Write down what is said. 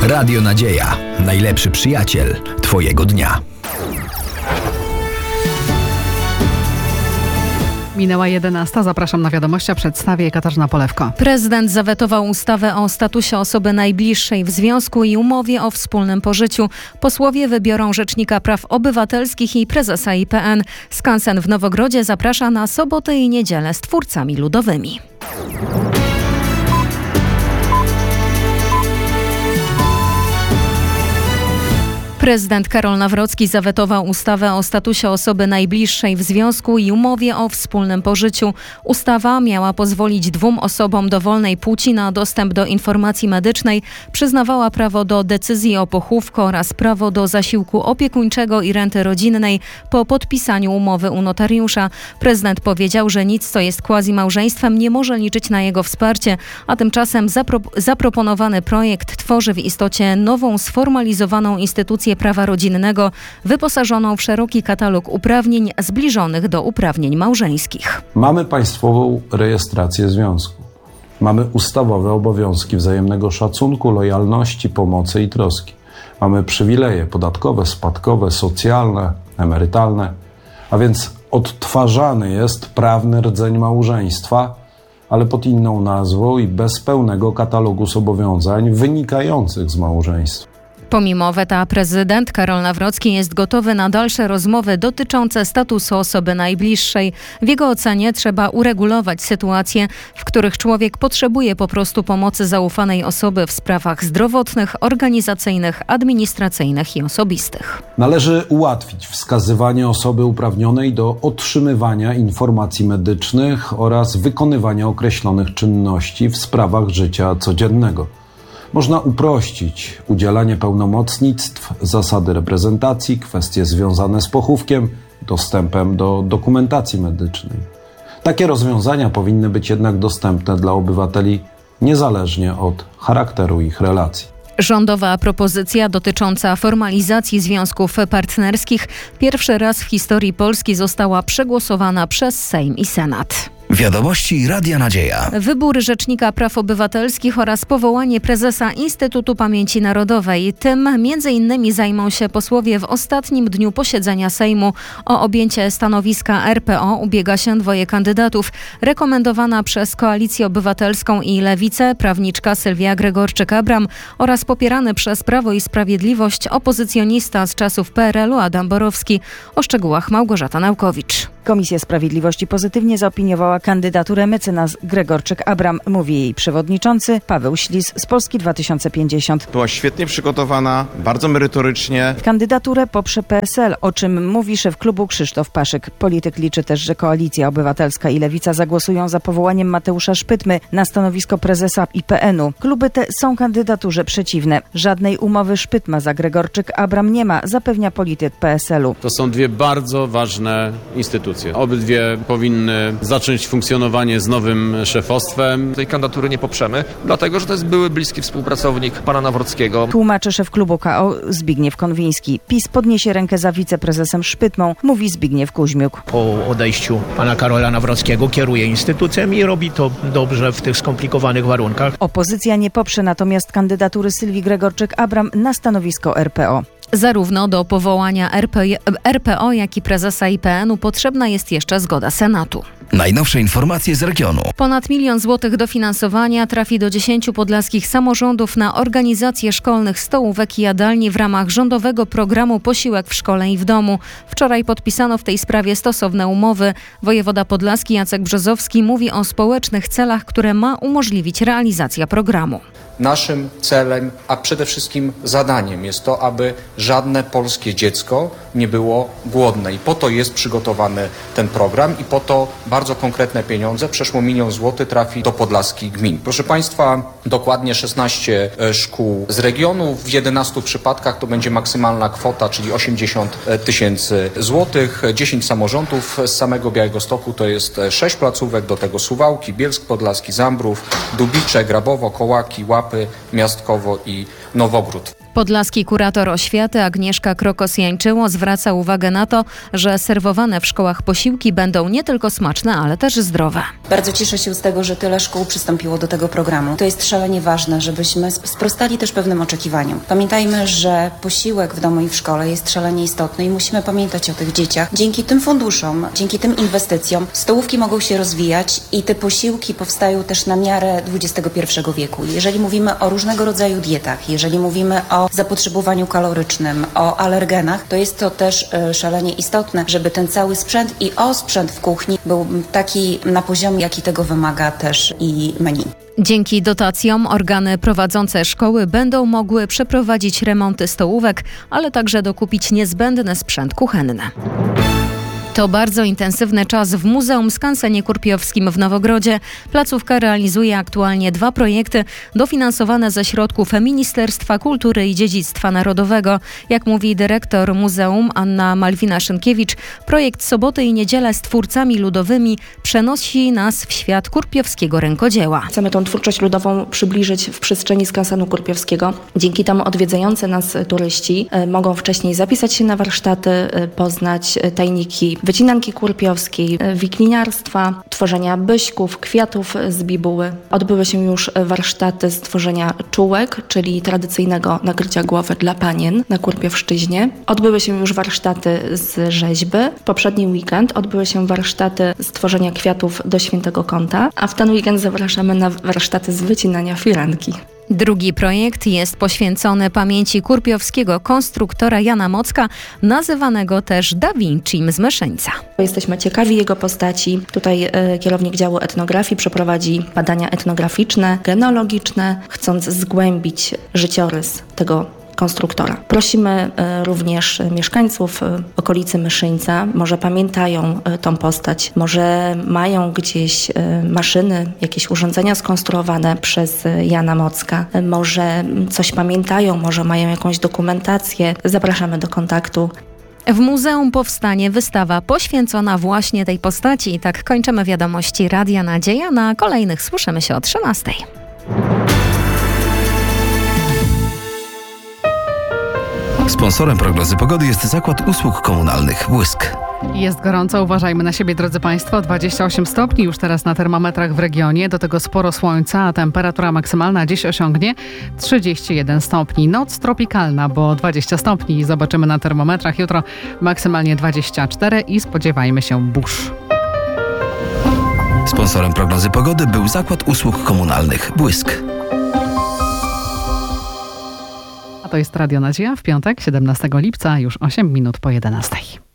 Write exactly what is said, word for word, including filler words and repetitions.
Radio Nadzieja. Najlepszy przyjaciel Twojego dnia. Minęła jedenasta. Zapraszam na wiadomości, a przedstawię Katarzyna Polewko. Prezydent zawetował ustawę o statusie osoby najbliższej w związku i umowie o wspólnym pożyciu. Posłowie wybiorą Rzecznika Praw Obywatelskich i prezesa I P N. Skansen w Nowogrodzie zaprasza na sobotę i niedzielę z twórcami ludowymi. Prezydent Karol Nawrocki zawetował ustawę o statusie osoby najbliższej w związku i umowie o wspólnym pożyciu. Ustawa miała pozwolić dwóm osobom dowolnej płci na dostęp do informacji medycznej, przyznawała prawo do decyzji o pochówku oraz prawo do zasiłku opiekuńczego i renty rodzinnej po podpisaniu umowy u notariusza. Prezydent powiedział, że nic, co jest quasi-małżeństwem, nie może liczyć na jego wsparcie, a tymczasem zapro- zaproponowany projekt tworzy w istocie nową, sformalizowaną instytucję prawa rodzinnego, wyposażoną w szeroki katalog uprawnień zbliżonych do uprawnień małżeńskich. Mamy państwową rejestrację związku. Mamy ustawowe obowiązki wzajemnego szacunku, lojalności, pomocy i troski. Mamy przywileje podatkowe, spadkowe, socjalne, emerytalne, a więc odtwarzany jest prawny rdzeń małżeństwa, ale pod inną nazwą i bez pełnego katalogu zobowiązań wynikających z małżeństwa. Pomimo weta prezydent Karol Nawrocki jest gotowy na dalsze rozmowy dotyczące statusu osoby najbliższej. W jego ocenie trzeba uregulować sytuacje, w których człowiek potrzebuje po prostu pomocy zaufanej osoby w sprawach zdrowotnych, organizacyjnych, administracyjnych i osobistych. Należy ułatwić wskazywanie osoby uprawnionej do otrzymywania informacji medycznych oraz wykonywania określonych czynności w sprawach życia codziennego. Można uprościć udzielanie pełnomocnictw, zasady reprezentacji, kwestie związane z pochówkiem, dostępem do dokumentacji medycznej. Takie rozwiązania powinny być jednak dostępne dla obywateli niezależnie od charakteru ich relacji. Rządowa propozycja dotycząca formalizacji związków partnerskich pierwszy raz w historii Polski została przegłosowana przez Sejm i Senat. Wiadomości Radia Nadzieja. Wybór Rzecznika Praw Obywatelskich oraz powołanie prezesa Instytutu Pamięci Narodowej. Tym między innymi zajmą się posłowie w ostatnim dniu posiedzenia Sejmu. O objęcie stanowiska R P O ubiega się dwoje kandydatów. Rekomendowana przez Koalicję Obywatelską i Lewicę prawniczka Sylwia Gregorczyk-Abram oraz popierany przez Prawo i Sprawiedliwość opozycjonista z czasów P R L u Adam Borowski. O szczegółach Małgorzata Naukowicz. Komisja Sprawiedliwości pozytywnie zaopiniowała kandydaturę mecenas Gregorczyk-Abram, mówi jej przewodniczący Paweł Ślis z Polski dwa tysiące pięćdziesiąt. Była świetnie przygotowana, bardzo merytorycznie. Kandydaturę poprze P S L, o czym mówi szef klubu Krzysztof Paszyk. Polityk liczy też, że Koalicja Obywatelska i Lewica zagłosują za powołaniem Mateusza Szpytmy na stanowisko prezesa I P N u. Kluby te są kandydaturze przeciwne. Żadnej umowy Szpytma za Gregorczyk-Abram nie ma, zapewnia polityk P S L u. To są dwie bardzo ważne instytucje. Obydwie powinny zacząć funkcjonowanie z nowym szefostwem. Tej kandydatury nie poprzemy, dlatego że to jest były bliski współpracownik pana Nawrockiego. Tłumaczy szef klubu K O Zbigniew Konwiński. PiS podniesie rękę za wiceprezesem Szpytmą, mówi Zbigniew Kuźmiuk. Po odejściu pana Karola Nawrockiego kieruje instytucją i robi to dobrze w tych skomplikowanych warunkach. Opozycja nie poprze natomiast kandydatury Sylwii Gregorczyk-Abram na stanowisko R P O. Zarówno do powołania R P O, jak i prezesa I P N u potrzebna jest jeszcze zgoda Senatu. Najnowsze informacje z regionu. Ponad milion złotych dofinansowania trafi do dziesięciu podlaskich samorządów na organizację szkolnych stołówek i jadalni w ramach rządowego programu Posiłek w szkole i w domu. Wczoraj podpisano w tej sprawie stosowne umowy. Wojewoda podlaski Jacek Brzozowski mówi o społecznych celach, które ma umożliwić realizacja programu. Naszym celem, a przede wszystkim zadaniem jest to, aby żadne polskie dziecko nie było głodne. I po to jest przygotowany ten program i po to bardzo konkretne pieniądze, przeszło milion złotych trafi do podlaskich gmin. Proszę Państwa, dokładnie szesnaście szkół z regionu. W jedenastu przypadkach to będzie maksymalna kwota, czyli osiemdziesiąt tysięcy złotych. dziesięć samorządów z samego Białegostoku to jest sześć placówek, do tego Suwałki, Bielsk Podlaski, Zambrów, Dubicze, Grabowo, Kołaki, Łapy, Miastkowo i Nowogród. Podlaski kurator oświaty Agnieszka Krokos-Jańczyło zwraca uwagę na to, że serwowane w szkołach posiłki będą nie tylko smaczne, ale też zdrowe. Bardzo cieszę się z tego, że tyle szkół przystąpiło do tego programu. To jest szalenie ważne, żebyśmy sprostali też pewnym oczekiwaniom. Pamiętajmy, że posiłek w domu i w szkole jest szalenie istotny i musimy pamiętać o tych dzieciach. Dzięki tym funduszom, dzięki tym inwestycjom stołówki mogą się rozwijać i te posiłki powstają też na miarę dwudziestego pierwszego wieku. Jeżeli mówimy o różnego rodzaju dietach, jeżeli mówimy o zapotrzebowaniu kalorycznym, o alergenach, to jest to też szalenie istotne, żeby ten cały sprzęt i osprzęt w kuchni był taki na poziomie, jaki tego wymaga też i menu. Dzięki dotacjom organy prowadzące szkoły będą mogły przeprowadzić remonty stołówek, ale także dokupić niezbędny sprzęt kuchenny. To bardzo intensywny czas w Muzeum Skansenie Kurpiowskim w Nowogrodzie. Placówka realizuje aktualnie dwa projekty dofinansowane ze środków Ministerstwa Kultury i Dziedzictwa Narodowego. Jak mówi dyrektor muzeum Anna Malwina-Szynkiewicz, projekt Soboty i Niedziele z twórcami ludowymi przenosi nas w świat kurpiowskiego rękodzieła. Chcemy tą twórczość ludową przybliżyć w przestrzeni Skansenu Kurpiowskiego. Dzięki temu odwiedzający nas turyści mogą wcześniej zapisać się na warsztaty, poznać tajniki wycinanki kurpiowskiej, wikliniarstwa, tworzenia byśków, kwiatów z bibuły. Odbyły się już warsztaty z tworzenia czułek, czyli tradycyjnego nakrycia głowy dla panien na Kurpiowszczyźnie. Odbyły się już warsztaty z rzeźby. W poprzedni weekend odbyły się warsztaty z tworzenia kwiatów do świętego kąta, a w ten weekend zapraszamy na warsztaty z wycinania firanki. Drugi projekt jest poświęcony pamięci kurpiowskiego konstruktora Jana Mocka, nazywanego też Da Vincim z Myszyńca. Jesteśmy ciekawi jego postaci. Tutaj y, kierownik działu etnografii przeprowadzi badania etnograficzne, genealogiczne, chcąc zgłębić życiorys tego konstruktora. Prosimy y, również mieszkańców y, okolicy Myszyńca, może pamiętają y, tą postać, może mają gdzieś y, maszyny, jakieś urządzenia skonstruowane przez y, Jana Mocka, y, może coś pamiętają, może mają jakąś dokumentację. Zapraszamy do kontaktu. W muzeum powstanie wystawa poświęcona właśnie tej postaci. I tak kończymy wiadomości Radia Nadzieja. Na kolejnych słyszymy się o trzynastej. Sponsorem prognozy pogody jest Zakład Usług Komunalnych Błysk. Jest gorąco, uważajmy na siebie, drodzy Państwo. dwadzieścia osiem stopni już teraz na termometrach w regionie, do tego sporo słońca, a temperatura maksymalna dziś osiągnie trzydzieści jeden stopni. Noc tropikalna, bo dwadzieścia stopni. Zobaczymy na termometrach jutro maksymalnie dwadzieścia cztery i spodziewajmy się burz. Sponsorem prognozy pogody był Zakład Usług Komunalnych Błysk. A to jest Radio Nadzieja w piątek, siedemnastego lipca, już osiem minut po jedenastej.